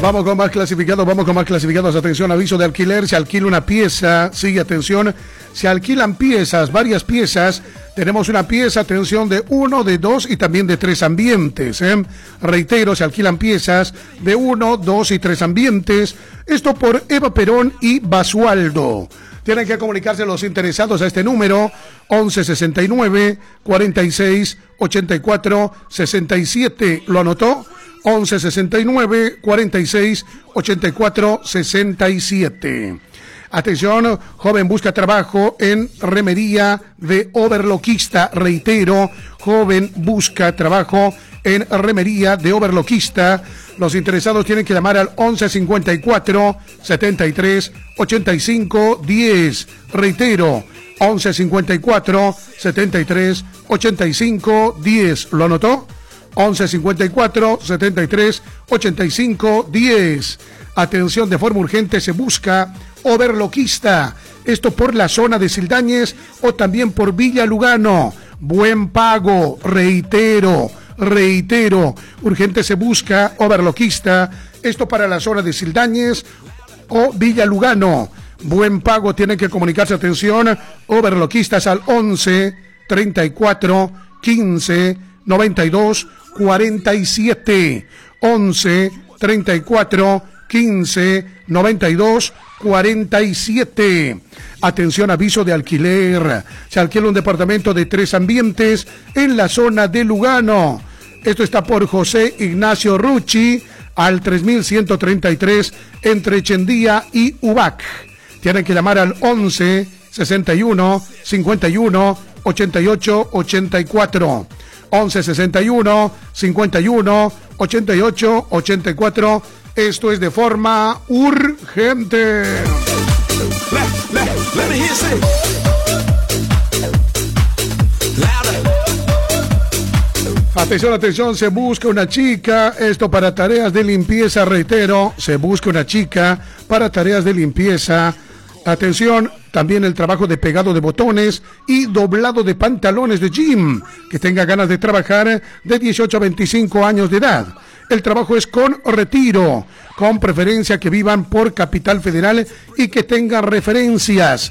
Vamos con más clasificados. Atención, aviso de alquiler. Se alquila una pieza. Sí, atención. Se alquilan piezas, varias piezas. Tenemos una pieza, atención, de 1, de 2 y también de 3 ambientes. Reitero, se alquilan piezas de 1, 2 y 3 ambientes. Esto por Eva Perón y Basualdo. Tienen que comunicarse los interesados a este número 1169 46 84 67. ¿Lo anotó? 1169 46 84 67. Atención, joven busca trabajo en remería de overloquista. Reitero, joven busca trabajo en remería de overloquista. Los interesados tienen que llamar al 1154 73 85 10. Reitero, 1154 73 85 10. ¿Lo anotó? 1154 73 85 10. Atención, de forma urgente se busca overloquista. Esto por la zona de Sildañez o también por Villa Lugano. Buen pago, reitero, urgente se busca overloquista. Esto para la zona de Sildañez o Villa Lugano. Buen pago, tienen que comunicarse, atención, overloquistas al 11 34 15 92 47. 11 34 15 92 47. Atención, aviso de alquiler. Se alquila un departamento de 3 ambientes en la zona de Lugano. Esto está por José Ignacio Rucci al 3133 entre Chendía y Ubac. Tienen que llamar al 11 61 51 88 84. 11 61 51 88 84. Esto es de forma urgente. Atención, se busca una chica, esto para tareas de limpieza, reitero, se busca una chica para tareas de limpieza. Atención, también el trabajo de pegado de botones y doblado de pantalones de gym, que tenga ganas de trabajar de 18 a 25 años de edad. El trabajo es con retiro, con preferencia que vivan por Capital Federal y que tengan referencias.